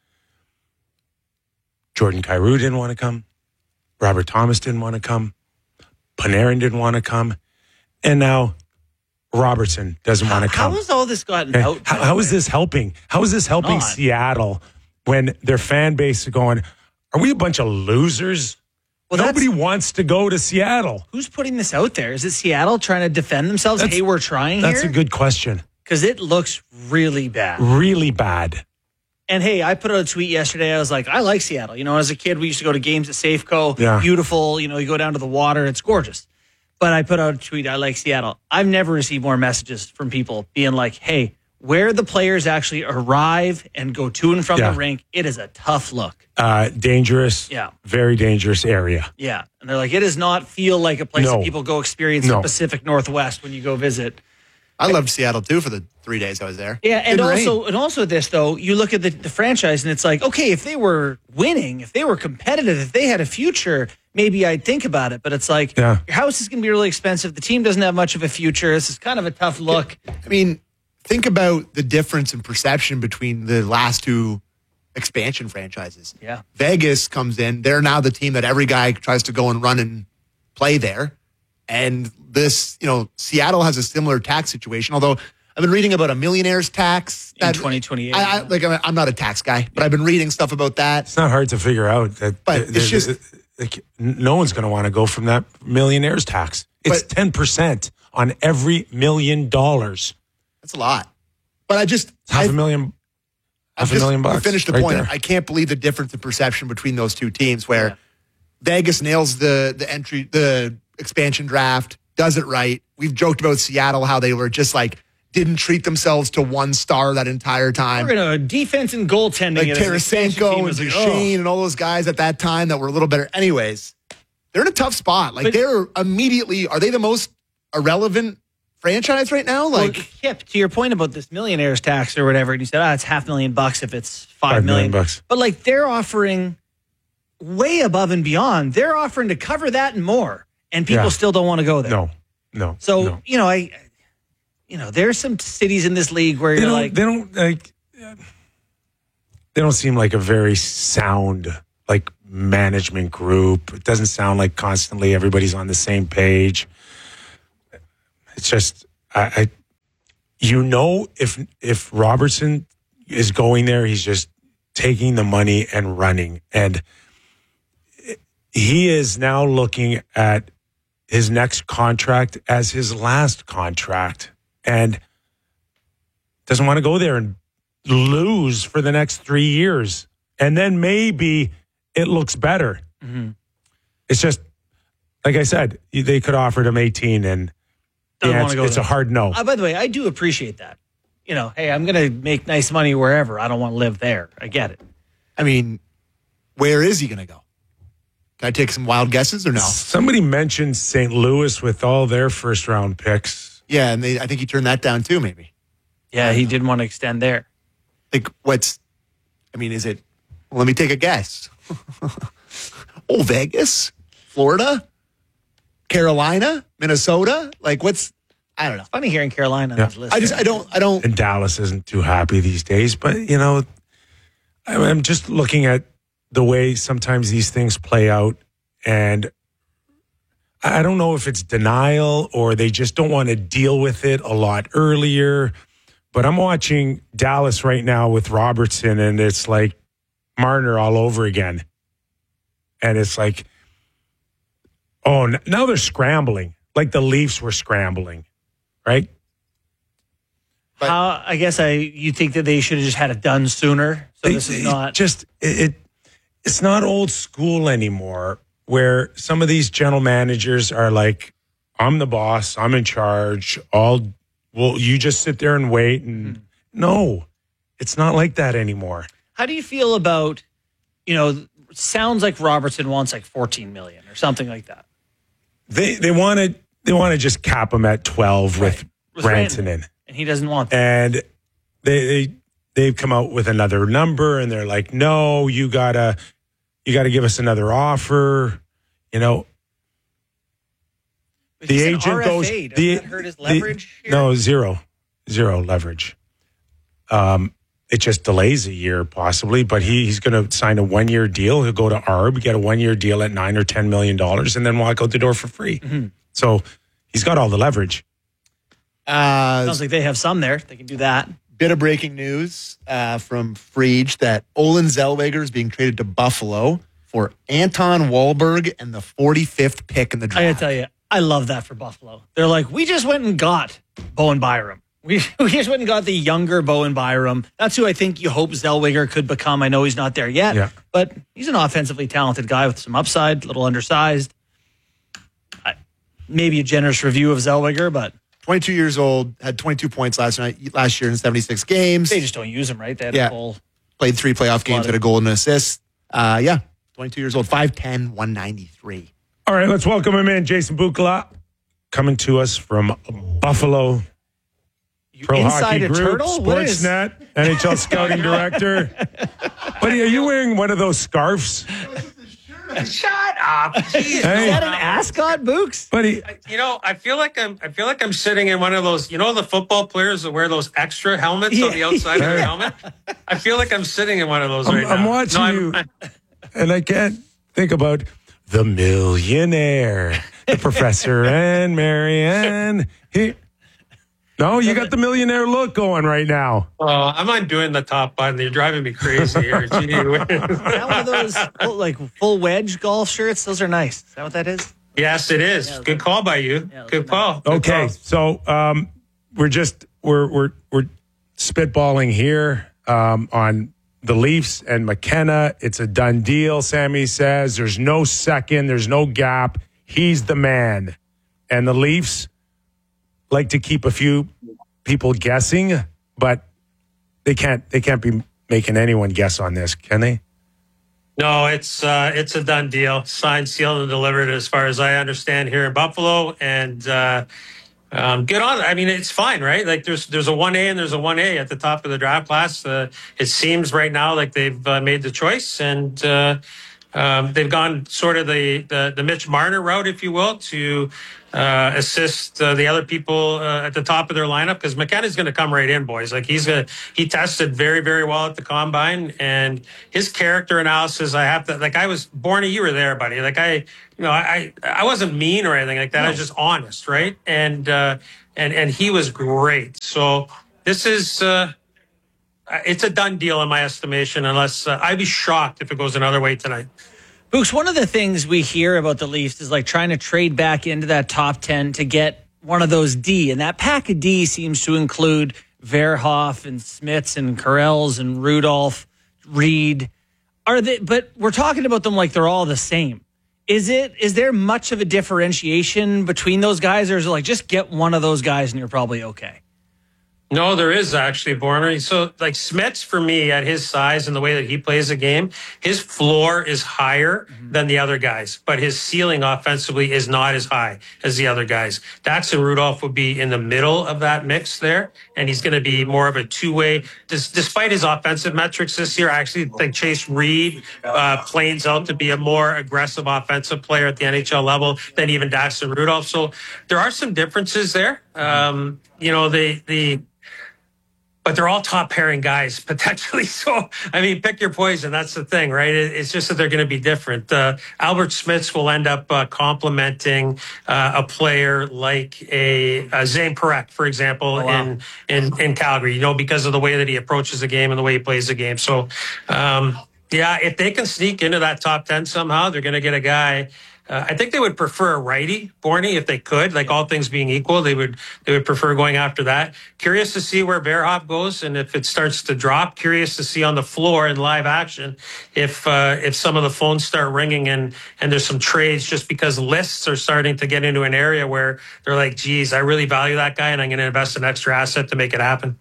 Jordan Kyrou didn't want to come, Robert Thomas didn't want to come, Panarin didn't want to come, and now Robertson doesn't how, want to come. How has all this gotten okay. out? How, how is this helping? How is this helping Not. Seattle when their fan base is going, are we a bunch of losers? Well, nobody wants to go to Seattle. Who's putting this out there? Is it Seattle trying to defend themselves? That's, hey, we're trying that's here? That's a good question. Because it looks really bad. Really bad. And hey, I put out a tweet yesterday. I was like, I like Seattle. You know, as a kid, we used to go to games at Safeco. Yeah. Beautiful. You know, you go down to the water. It's gorgeous. But I put out a tweet. I like Seattle. I've never received more messages from people being like, hey, where the players actually arrive and go to and from yeah. the rink, it is a tough look. Uh, dangerous. Yeah. Very dangerous area. Yeah. And they're like, it does not feel like a place no. that people go experience no. the Pacific Northwest when you go visit. I loved Seattle too for the three days I was there. Yeah, and Didn't also rain. and also this though, you look at the, the franchise and it's like, okay, if they were winning, if they were competitive, if they had a future, maybe I'd think about it. But it's like, yeah. your house is going to be really expensive. The team doesn't have much of a future. This is kind of a tough look. I mean, think about the difference in perception between the last two expansion franchises. Yeah. Vegas comes in. They're now the team that every guy tries to go and run and play there. And this, you know, Seattle has a similar tax situation, although I've been reading about a millionaire's tax. In twenty twenty-eight. I, I, like, I'm not a tax guy, but I've been reading stuff about that. It's not hard to figure out. That, but that, it's just... Like, no one's going to want to go from that millionaire's tax. It's but, ten percent on every million dollars. That's a lot. But I just... Half I, a million... Half just, a million bucks. To finish the right point, there. I can't believe the difference in perception between those two teams where yeah. Vegas nails the the entry, the expansion draft. does it right. We've joked about Seattle, how they were just like, didn't treat themselves to one star that entire time. We're going to defense and goaltending. Like Tarasenko and Duchesne like, oh. and all those guys at that time that were a little better. Anyways, they're in a tough spot. Like, but, they're immediately, are they the most irrelevant franchise right now? Like, well, Kip, to your point about this millionaire's tax or whatever, and you said, ah, it's half million bucks if it's five, five million. million bucks. But like, they're offering way above and beyond. They're offering to cover that and more, and people yeah. still don't want to go there. No, no. So, no. you know, I, you know, there's some cities in this league where they you're don't, like, they don't like, they don't seem like a very sound, like, management group. It doesn't sound like constantly everybody's on the same page. It's just, I, I you know, if if Robertson is going there, he's just taking the money and running. And he is now looking at his next contract as his last contract and doesn't want to go there and lose for the next three years. And then maybe it looks better. Mm-hmm. It's just, like I said, they could offer him eighteen and yeah, it's, it's a hard no. Uh, by the way, I do appreciate that. You know, hey, I'm going to make nice money wherever. I don't want to live there. I get it. I mean, where is he going to go? Can I take some wild guesses or no? Somebody mentioned Saint Louis with all their first round picks. Yeah, and they, I think he turned that down too, maybe. Yeah, he didn't want to extend there. Like, what's, I mean, is it, well, let me take a guess. Oh, Vegas, Florida, Carolina, Minnesota. Like, what's, I don't know. Funny hearing Carolina on yeah. this list. I just, I don't, I don't. And Dallas isn't too happy these days, but, you know, I'm just looking at the way sometimes these things play out, and I don't know if it's denial or they just don't want to deal with it a lot earlier. But I'm watching Dallas right now with Robertson, and it's like Marner all over again. And it's like, oh, now they're scrambling, like the Leafs were scrambling, right? But How I guess I you think that they should have just had it done sooner. So they, this is not just it, it. It's not old school anymore, where some of these general managers are like, "I'm the boss. I'm in charge. All well, you just sit there and wait." And mm-hmm. no, it's not like that anymore. How do you feel about, you know? Sounds like Robertson wants like fourteen million or something like that. They they want to they want to just cap him at twelve right. with, with Rantanen, and he doesn't want that. And they they they've come out with another number, and they're like, no, you gotta you gotta give us another offer. You know, but the agent R F A. goes. Doesn't the, that hurt his leverage? The, no, zero, zero leverage. Um. It just delays a year possibly, but he, he's going to sign a one-year deal. He'll go to A R B, get a one-year deal at nine or ten million dollars, and then walk out the door for free. Mm-hmm. So he's got all the leverage. Uh, Sounds like they have some there. They can do that. Bit of breaking news uh, from Frege that Olin Zellweger is being traded to Buffalo for Anton Wahlberg and the forty-fifth pick in the draft. I gotta tell you, I love that for Buffalo. They're like, we just went and got Bowen Byram. We, we just went and got the younger Bowen Byram. That's who I think you hope Zellweger could become. I know he's not there yet, yeah. but he's an offensively talented guy with some upside, a little undersized. I, maybe a generous review of Zellweger, but twenty-two years old, had twenty-two points last night, last year in seventy-six games. They just don't use him, right? They had yeah. a full played three playoff games, had a goal and an assist. Uh, yeah, twenty-two years old, five ten, one ninety-three. All right, let's welcome him in. Jason Bukala, coming to us from Buffalo. Pro Hockey Group, turtle? Sportsnet, N H L scouting director. Buddy, are you wearing one of those scarves? Shut up! Jeez, hey. Is that an ascot, Books? Buddy, you know, I feel like I'm. I feel like I'm sitting in one of those. You know, the football players that wear those extra helmets yeah. on the outside of their helmet. I feel like I'm sitting in one of those I'm, right I'm now. watching no, you, I'm, and I can't think about the millionaire, the professor, and Marianne. He. No, you got the millionaire look going right now. Oh, I'm not doing the top button. You're driving me crazy here. Is that one of those like full wedge golf shirts? Those are nice. Is that what that is? Yes, it is. Yeah, Good call by you. Yeah, Good call. Good okay, call. so um, we're just we're we're we're spitballing here um, on the Leafs and McKenna. It's a done deal. Sammy says there's no second, there's no gap. He's the man. And the Leafs like to keep a few people guessing, but they can't they can't be making anyone guess on this, can they? No, it's uh, it's a done deal. Signed, sealed, and delivered as far as I understand here in Buffalo. And uh, um, get on. I mean, it's fine, right? Like there's there's a one A and there's a one A at the top of the draft class. Uh, it seems right now like they've uh, made the choice, and uh, um, they've gone sort of the, the, the Mitch Marner route, if you will, to uh, assist uh, the other people uh, at the top of their lineup, because McKenna's going to come right in, boys. Like he's gonna, he tested very, very well at the combine, and his character analysis, I have to, like I was born, you were there, buddy. Like I, you know, I, I wasn't mean or anything like that. No. I was just honest. Right. And, uh, and, and he was great. So this is, uh, it's a done deal in my estimation, unless uh, I'd be shocked if it goes another way tonight. Books, one of the things we hear about the Leafs is like trying to trade back into that top ten to get one of those D. And that pack of D seems to include Verhoff and Smits and Karels and Rudolph, Reed. Are they, but we're talking about them like they're all the same. Is it, is there much of a differentiation between those guys, or is it like just get one of those guys and you're probably okay? No, there is actually, Borner. So, like, Smits, for me, at his size and the way that he plays the game, his floor is higher mm-hmm. than the other guys, but his ceiling offensively is not as high as the other guys. Daxon Rudolph would be in the middle of that mix there, and he's going to be more of a two-way. Des- despite his offensive metrics this year, I actually think Chase Reed uh, planes out to be a more aggressive offensive player at the N H L level than even Daxon Rudolph. So there are some differences there. Um, you know, the the. But they're all top pairing guys potentially. So, I mean, pick your poison. That's the thing, right? It's just that they're going to be different. Uh, Albert Smits will end up uh, complementing uh, a player like a, a Zane Parekh, for example, oh, wow. in, in, in Calgary, you know, because of the way that he approaches the game and the way he plays the game. So, um, yeah, if they can sneak into that top ten somehow, they're going to get a guy. Uh, I think they would prefer a righty, Borny, if they could. Like all things being equal, they would they would prefer going after that. Curious to see where Verhoff goes, and if it starts to drop. Curious to see on the floor in live action if uh, if some of the phones start ringing and and there's some trades, just because lists are starting to get into an area where they're like, geez, I really value that guy, and I'm going to invest an extra asset to make it happen.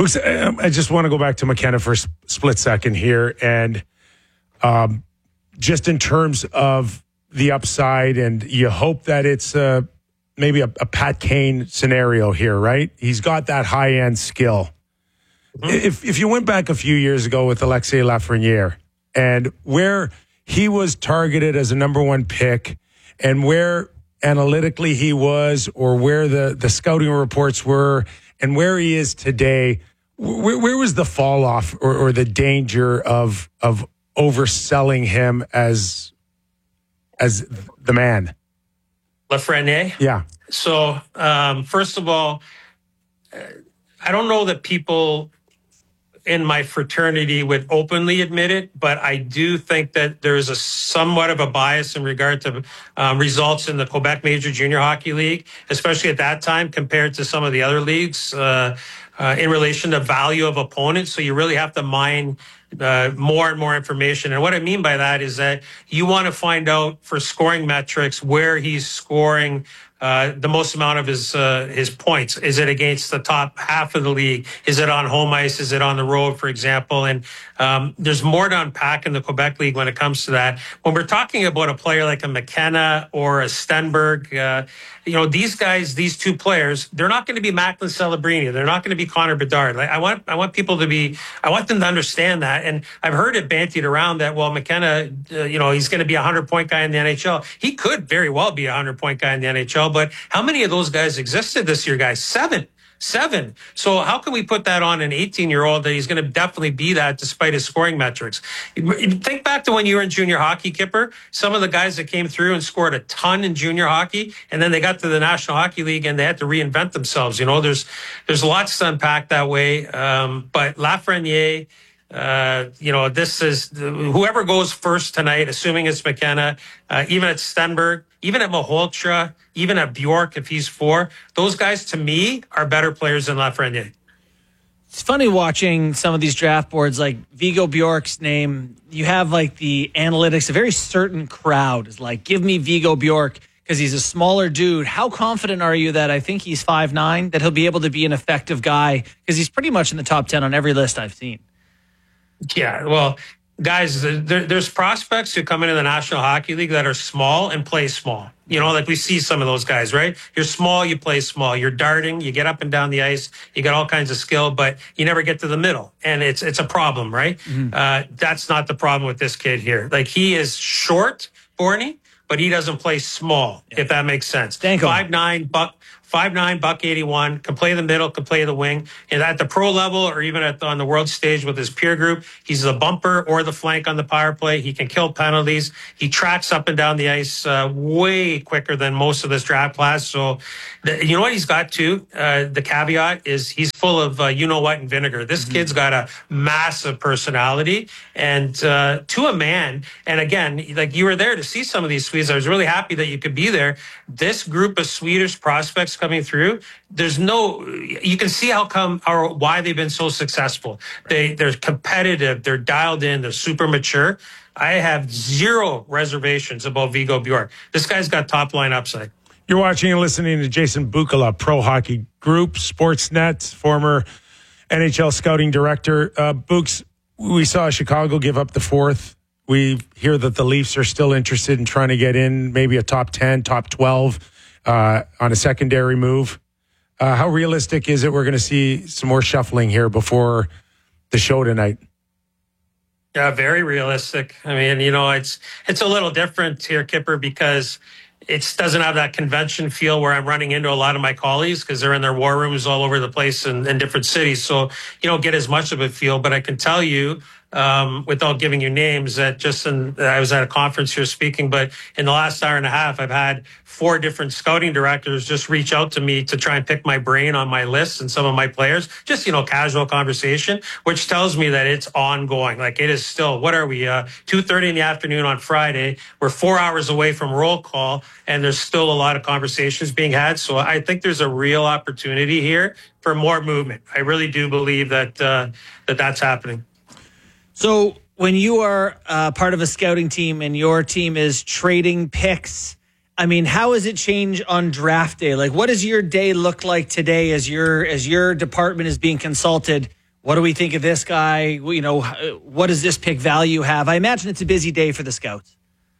I just want to go back to McKenna for a split second here, and um, just in terms of the upside, and you hope that it's uh, maybe a, a Pat Kane scenario here, right? He's got that high-end skill. Mm-hmm. If if you went back a few years ago with Alexis Lafreniere, and where he was targeted as a number one pick, and where analytically he was, or where the, the scouting reports were, and where he is today, where, where was the fall off or, or the danger of of overselling him as as the man? Lafreniere? Yeah. So, um, first of all, I don't know that people in my fraternity would openly admit it, but I do think that there is a somewhat of a bias in regard to um, results in the Quebec Major Junior Hockey League, especially at that time compared to some of the other leagues uh, uh, in relation to value of opponents. So you really have to mine Uh, more and more information. And what I mean by that is that you want to find out for scoring metrics where he's scoring uh, the most amount of his uh, his points. Is it against the top half of the league? Is it on home ice? Is it on the road, for example? And um, there's more to unpack in the Quebec League when it comes to that. When we're talking about a player like a McKenna or a Stenberg, uh, you know, these guys, these two players, they're not going to be Macklin Celebrini. They're not going to be Connor Bedard. Like, I want, I want people to be, I want them to understand that. And I've heard it bantied around that, well, McKenna, uh, you know, he's going to be a hundred point guy in the N H L. He could very well be a hundred point guy in the N H L, but how many of those guys existed this year, guys? Seven. Seven. So how can we put that on an eighteen-year-old that he's going to definitely be that despite his scoring metrics? Think back to when you were in junior hockey, Kipper. Some of the guys that came through and scored a ton in junior hockey, and then they got to the National Hockey League and they had to reinvent themselves. You know, there's there's lots to unpack that way. Um, but Lafreniere, uh, you know, this is whoever goes first tonight, assuming it's McKenna, uh, even at Stenberg, even at Maholtra, even at Bjork, if he's four, those guys to me are better players than Lafreniere. It's funny watching some of these draft boards, like Vigo Bjork's name. You have like the analytics, a very certain crowd is like, give me Vigo Bjork because he's a smaller dude. How confident are you that I think he's five nine, that he'll be able to be an effective guy? Because he's pretty much in the top ten on every list I've seen. Yeah, well, guys, there, there's prospects who come into the National Hockey League that are small and play small. You know, like we see some of those guys, right? You're small, you play small. You're darting, you get up and down the ice, you got all kinds of skill, but you never get to the middle. And it's it's a problem, right? Mm-hmm. Uh, that's not the problem with this kid here. Like, he is short, Borny, but he doesn't play small, yeah. if that makes sense. five nine, buck, five nine, buck eighty-one, can play the middle, can play the wing. And at the pro level or even at the, on the world stage with his peer group, he's the bumper or the flank on the power play. He can kill penalties. He tracks up and down the ice uh, way quicker than most of this draft class. So, the, you know what he's got too? Uh, the caveat is he's full of uh, you-know-what and vinegar. This mm-hmm. kid's got a massive personality. And uh, to a man, and again, like, you were there to see some of these Swedes. I was really happy that you could be there. This group of Swedish prospects coming through, there's no, you can see how come or why they've been so successful. They, they're competitive, they're dialed in, they're super mature. I have zero reservations about Viggo Bjork. This guy's got top line upside. You're watching and listening to Jason Bukala, Pro Hockey Group, Sportsnet, former N H L scouting director. Uh, Books, we saw Chicago give up the fourth. We hear that the Leafs are still interested in trying to get in, maybe a top ten, top twelve uh, on a secondary move. Uh, how realistic is it we're going to see some more shuffling here before the show tonight? Yeah, very realistic. I mean, you know, it's it's a little different here, Kipper, because it doesn't have that convention feel where I'm running into a lot of my colleagues because they're in their war rooms all over the place in, in different cities. So you don't get as much of a feel. But I can tell you, um, without giving you names, that just in, I was at a conference here speaking, but in the last hour and a half, I've had four different scouting directors just reach out to me to try and pick my brain on my list and some of my players, just, you know, casual conversation, which tells me that it's ongoing. Like, it is still, what are we, uh, two thirty in the afternoon on Friday. We're four hours away from roll call, and there's still a lot of conversations being had. So I think there's a real opportunity here for more movement. I really do believe that, uh, that that's happening. So when you are uh, part of a scouting team and your team is trading picks, I mean, how has it changed on draft day? Like, what does your day look like today as your as your department is being consulted? What do we think of this guy? You know, what does this pick value have? I imagine it's a busy day for the scouts.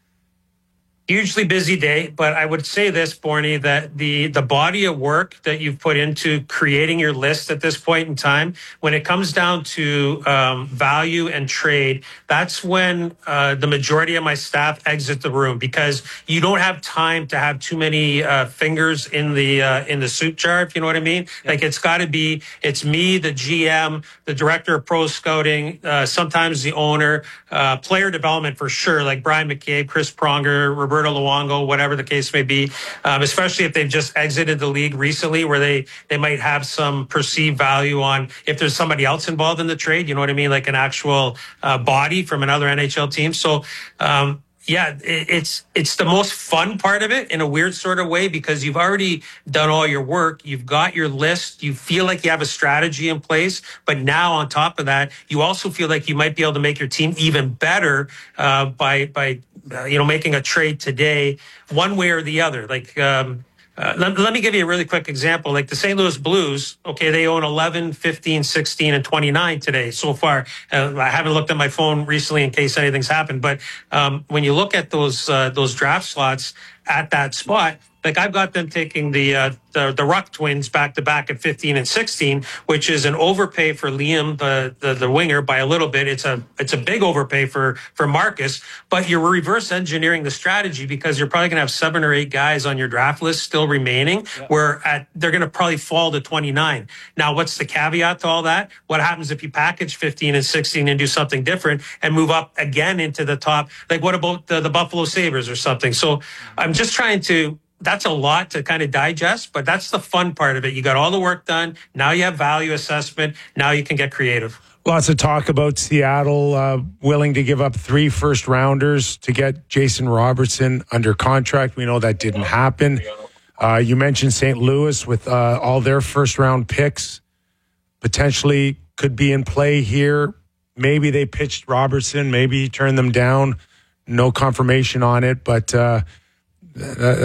Hugely busy day, but I would say this, Borny, that the the body of work that you've put into creating your list at this point in time, when it comes down to um, value and trade, that's when uh, the majority of my staff exit the room, because you don't have time to have too many uh, fingers in the uh, in the soup jar, if you know what I mean. Yeah. Like, it's got to be, it's me, the G M, the director of pro scouting, uh, sometimes the owner, uh, player development for sure, like Brian McCabe, Chris Pronger, Roberto Luongo, whatever the case may be, um, especially if they've just exited the league recently, where they, they might have some perceived value on if there's somebody else involved in the trade, you know what I mean? Like an actual uh, body from another N H L team. So, um, yeah, it, it's it's the most fun part of it in a weird sort of way, because you've already done all your work. You've got your list. You feel like you have a strategy in place. But now on top of that, you also feel like you might be able to make your team even better uh, by, by uh, you know, making a trade today, one way or the other. Like, um, Uh, let, let me give you a really quick example. Like the Saint Louis Blues, okay, they own eleven, fifteen, sixteen, and twenty-nine today so far. Uh, I haven't looked at my phone recently in case anything's happened. But um, when you look at those uh, those draft slots at that spot, like I've got them taking the uh, the, the Ruck twins back to back at fifteen and sixteen, which is an overpay for Liam, the, the the winger, by a little bit. It's a it's a big overpay for for Marcus, but you're reverse engineering the strategy, because you're probably gonna have seven or eight guys on your draft list still remaining, yeah. where at they're gonna probably fall to twenty-nine. Now, what's the caveat to all that? What happens if you package fifteen and sixteen and do something different and move up again into the top? Like, what about the, the Buffalo Sabres or something? So I'm just trying to. That's a lot to kind of digest, but that's the fun part of it. You got all the work done. Now you have value assessment. Now you can get creative. Lots of talk about Seattle uh, willing to give up three first rounders to get Jason Robertson under contract. We know that didn't happen. Uh, you mentioned Saint Louis with uh, all their first round picks potentially could be in play here. Maybe they pitched Robertson. Maybe he turned them down. No confirmation on it, but uh, that, that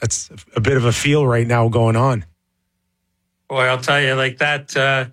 That's a bit of a feel right now going on. Boy, I'll tell you, like that. Uh,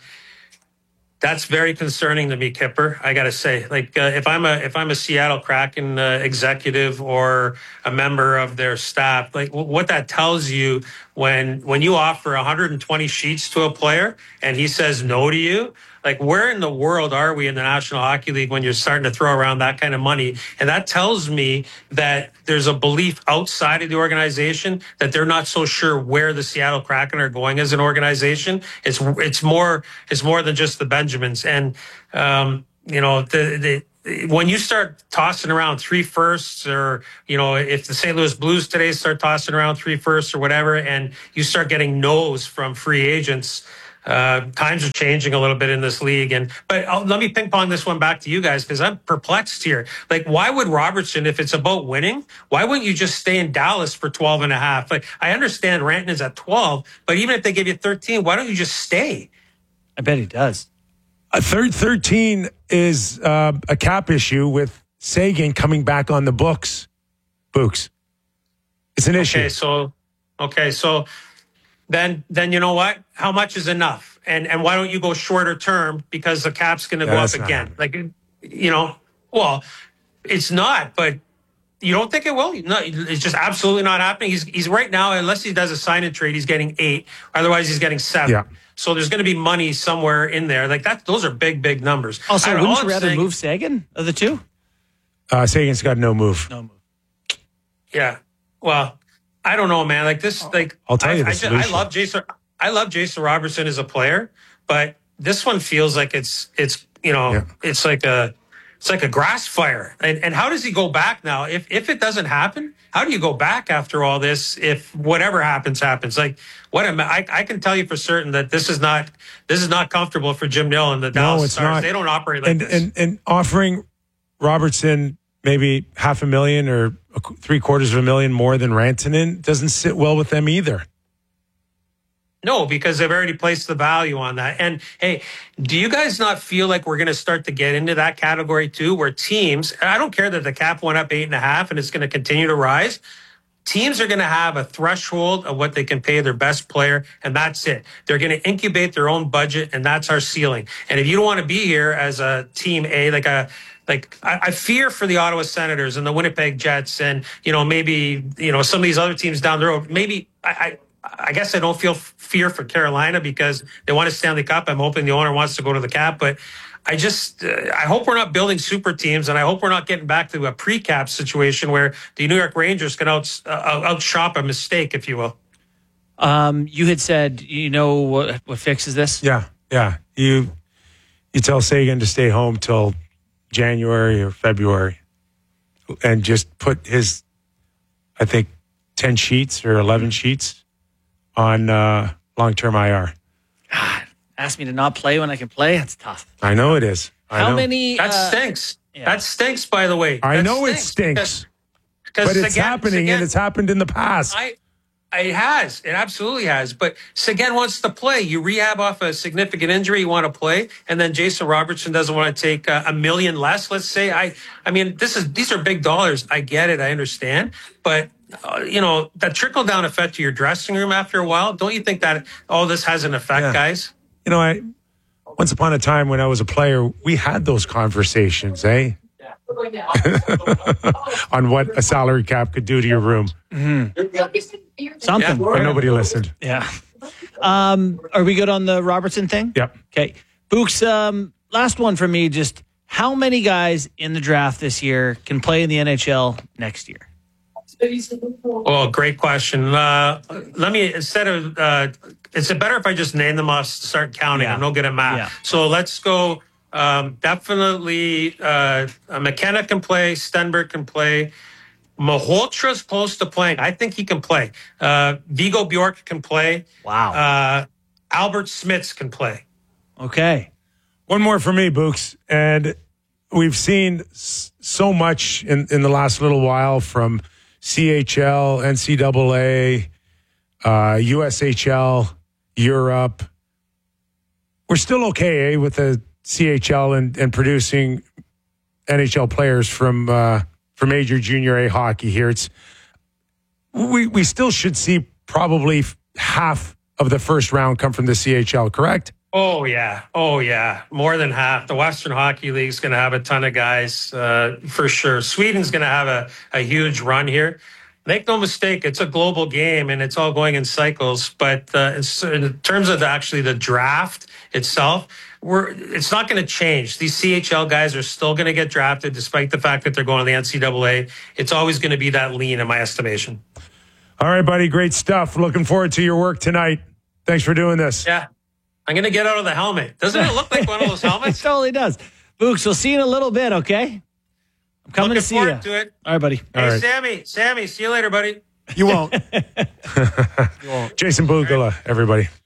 that's very concerning to me, Kipper. I got to say, like, uh, if I'm a if I'm a Seattle Kraken uh, executive or a member of their staff, like w- what that tells you when when you offer one hundred twenty sheets to a player and he says no to you. Like, where in the world are we in the National Hockey League when you're starting to throw around that kind of money? And that tells me that there's a belief outside of the organization that they're not so sure where the Seattle Kraken are going as an organization. It's it's more it's more than just the Benjamins. And um, you know, the, the when you start tossing around three firsts, or you know, if the Saint Louis Blues today start tossing around three firsts or whatever, and you start getting no's from free agents. Uh, times are changing a little bit in this league. And but I'll, let me ping pong this one back to you guys, because I'm perplexed here. Like, why would Robertson, if it's about winning, why wouldn't you just stay in Dallas for twelve and a half? Like, I understand Ranton is at twelve, but even if they give you thirteen, why don't you just stay? I bet he does. A third thirteen is uh, a cap issue with Seguin coming back on the books. Books. It's an issue. Okay, so okay, so then then you know what? How much is enough? And and why don't you go shorter term, because the cap's going to Yeah, go up that's not again? Like, you know, well, it's not, but you don't think it will? No, it's just absolutely not happening. He's he's right now, unless he does a sign and trade, he's getting eight. Otherwise, he's getting seven. Yeah. So there's going to be money somewhere in there. Like that, those are big, big numbers. Also, I don't- wouldn't all you I'm rather saying- move Sagan of the two? Uh, Sagan's got no move. No move. Yeah. Well, I don't know, man. Like this, like I'll tell I, you the I, just, I solution. love Jason. I love Jason Robertson as a player, but this one feels like it's it's you know Yeah. it's like a it's like a grass fire. And and how does he go back now? If if it doesn't happen, how do you go back after all this? If whatever happens happens, like what am I? I can tell you for certain that this is not this is not comfortable for Jim Nill and the Dallas No, it's Stars. not. They don't operate like and, this. and and offering Robertson maybe half a million or a qu- three quarters of a million more than Rantanen doesn't sit well with them either. No, because they've already placed the value on that. And hey, do you guys not feel like we're going to start to get into that category too, where teams, and I don't care that the cap went up eight and a half and it's going to continue to rise. Teams are going to have a threshold of what they can pay their best player, and that's it. They're going to incubate their own budget, and that's our ceiling. And if you don't want to be here as a team A, like a like I, I fear for the Ottawa Senators and the Winnipeg Jets, and you know maybe you know some of these other teams down the road. Maybe I. I I guess I don't feel fear for Carolina because they want a Stanley Cup. I'm hoping the owner wants to go to the cap, but I just, uh, I hope we're not building super teams, and I hope we're not getting back to a pre-cap situation where the New York Rangers can out, uh, outshop a mistake, if you will. Um, you had said, you know what, what fixes this? Yeah, yeah. You you tell Sagan to stay home till January or February, and just put his, I think, ten sheets or eleven sheets on uh, long-term I R. God, ask me to not play when I can play. That's tough. I know it is. I How know. many? That uh, stinks. yeah. That stinks, by the way. I That know it because- stinks, because but it's Seguin- happening, Seguin- and it's happened in the past. I, it has. It absolutely has. But Seguin wants to play. You rehab off a significant injury, you want to play, and then Jason Robertson doesn't want to take uh, a million less. Let's say. I. I mean, this is these are big dollars. I get it. I understand. But uh, you know that trickle down effect to your dressing room after a while. Don't you think that all this has an effect, Yeah. guys? You know, I once upon a time when I was a player, we had those conversations, eh? On what a salary cap could do to your room. Mm-hmm. Something. But nobody listened. Yeah. Um, are we good on the Robertson thing? Yep. Okay. Books, um, last one for me. Just how many guys in the draft this year can play in the N H L next year? Oh, great question. Uh, let me, instead of, uh, is it better if I just name them off, start counting? Yeah. I'm no good at math. Yeah. So let's go. Um, definitely, uh, McKenna can play. Stenberg can play. Malhotra's close to playing. I think he can play. Uh, Vigo Bjork can play. Wow. Uh, Albert Smits can play. Okay. One more for me, Books. And we've seen s- so much in, in the last little while from C H L, N C double A, uh, U S H L, Europe. We're still okay eh, with the C H L and, and producing N H L players from uh, from major junior A hockey here. It's we, we still should see probably half of the first round come from the C H L, correct? Oh, yeah. Oh, yeah. More than half. The Western Hockey League's going to have a ton of guys, uh, for sure. Sweden's going to have a, a huge run here. Make no mistake, it's a global game, and it's all going in cycles. But uh, in terms of the, actually the draft itself, we're it's not going to change. These C H L guys are still going to get drafted, despite the fact that they're going to the N C double A. It's always going to be that lean, in my estimation. All right, buddy. Great stuff. Looking forward to your work tonight. Thanks for doing this. Yeah. I'm going to get out of the helmet. Doesn't it look like one of those helmets? It totally does. Books, we'll see you in a little bit, okay? I'm coming Looking to see forward you. to it. All right, buddy. Hey, All right. Sammy. Sammy, see you later, buddy. You won't. Jason Bugala, everybody.